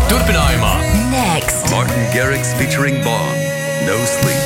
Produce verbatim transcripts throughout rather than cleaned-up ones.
turpinājumā Next. Martin Garrix featuring Bond. No Sleep.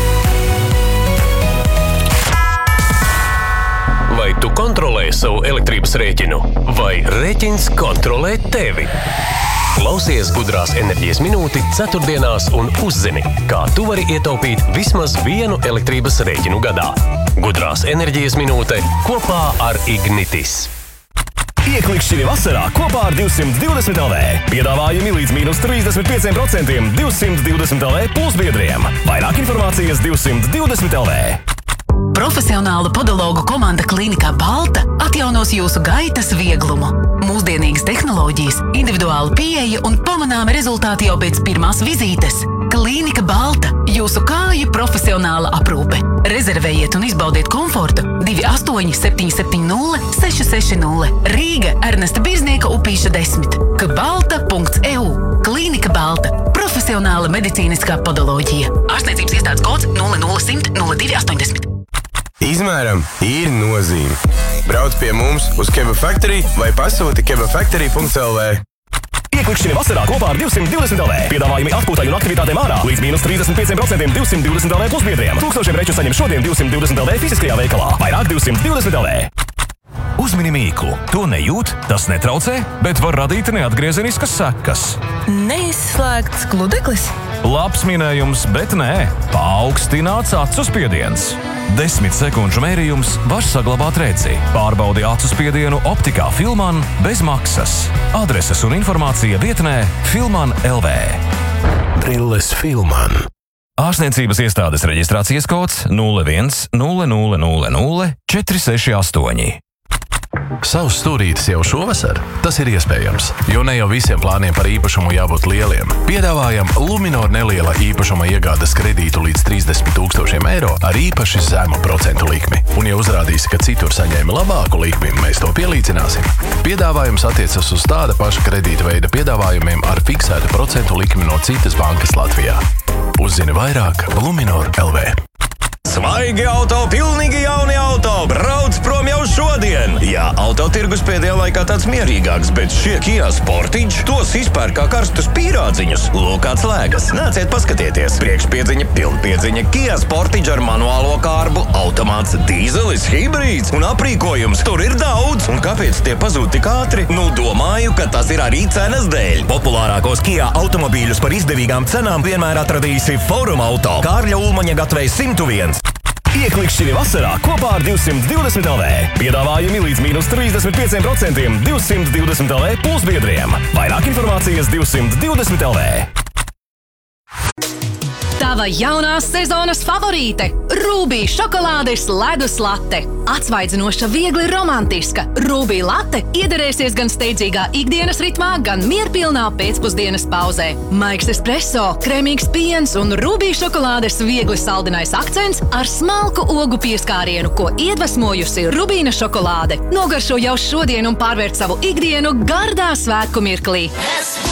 Vai tu kontrolē savu elektrības rēķinu? Vai rēķins kontrolē tevi? Klausies Gudrās enerģijas minūti ceturtdienās un uzzini, kā tu vari ietaupīt vismaz vienu elektrības rēķinu gadā. Gudrās enerģijas minūte kopā ar Ignitis. Ieklikšķini vasarā kopā ar divsimt divdesmit L V. Piedāvājumi līdz mīnus trīsdesmit pieciem procentiem divsimt divdesmit L V plusbiedriem. Vairāk informācijas divsimt divdesmit L V. Profesionāla podologu komanda Klīnikā Balta atjaunos jūsu gaitas vieglumu. Mūsdienīgas tehnoloģijas, individuāla pieeja un pamanāmi rezultāti jau pēc pirmās vizītes. Klīnika Balta – jūsu kāju profesionāla aprūpe. Rezervējiet un izbaudiet komfortu divi astoņi septiņi septiņi nulle seši seši nulle Rīga Ernesta Birznieka upīša desmit kbalta punkts e u Klīnika Balta – profesionāla medicīniskā podoloģija. Ārstniecības iestādes kods nulle nulle simt nulle divi astoņdesmit. Izmēram ir nozīme. Brauc pie mums uz Keba Factory vai pasūti keba factory punkts l v. Ieklikšķini vasarā kopā ar divsimt divdesmit L V. Piedāvājumi atpūtai un aktivitātēm ārā līdz mīnus trīsdesmit pieciem procentiem divsimt divdesmit L V plusbiedriem. Tūkstošiem reču saņem šodien divsimt divdesmit L V fiziskajā veikalā. Vairāk divsimt divdesmit L V. Uzmini mīklu. To nejūt, tas netraucē, bet var radīt neatgriezeniskas sekas. Neizslēgts gludeklis? Labs minējums, bet nē. Paaugstināts acu spiediens. Desmit sekundžu mērījums var saglabāt redzi. Pārbaudi acu spiedienu optikā Filman bez maksas. Adreses un informācija vietnē Filman L V. Brilles Filman. Ārstniecības iestādes reģistrācijas kods nulle viens nulle nulle nulle nulle četri seši astoņi. Savs stūrītis jau šovasar? Tas ir iespējams, jo ne jau visiem plāniem par īpašumu jābūt lieliem. Piedāvājam Luminor neliela īpašuma iegādes kredītu līdz trīsdesmit tūkstošiem eiro ar īpaši zemu procentu likmi. Un ja uzrādīsi, ka citur saņēmi labāku likmi, mēs to pielīdzināsim. Piedāvājums attiecas uz tāda paša kredīta veida piedāvājumiem ar fiksētu procentu likmi no citas bankas Latvijā. Uzzini vairāk Luminor L V. Svaigi auto, pilnīgi jauni auto, brauc prom jau šodien! Jā, autotirgus pēdējā laikā tāds mierīgāks, bet šie Kia Sportage tos izpēr kā karstus pīrādziņus. Lūk, kāds lēgas. Nāciet paskatieties. Priekšpiedziņa, pilnpiedziņa, Kia Sportage ar manuālo kārbu, automāts, dīzelis, hibrīds un aprīkojums. Tur ir daudz. Un kāpēc tie pazūd tik ātri? Nu, domāju, ka tas ir arī cenas dēļ. Populārākos Kia automobīļus par izdevīgām cenām vienmēr atradīsi Forum Auto. Kārļa Ulmaņa gatavei simt viens. Ieklikšķini vasarā kopā ar divsimt divdesmit L V. Piedāvājumi līdz mīnus trīsdesmit pieciem procentiem divsimt divdesmit L V plusbiedriem. Vairāk informācijas divsimt divdesmit L V. Tava jaunās sezonas favorīte – Rūbī šokolādes ledus late. Atsvaidzinoša, viegli romantiska. Rūbī late iederēsies gan steidzīgā ikdienas ritmā, gan mierpilnā pēcpusdienas pauzē. Maigs espresso, kremīgs piens un Rūbī šokolādes viegli saldinais akcents ar smalku ogu pieskārienu, ko iedvesmojusi Rubīna šokolāde. Nogaršo jau šodien un pārvērt savu ikdienu gardā svētku mirklī.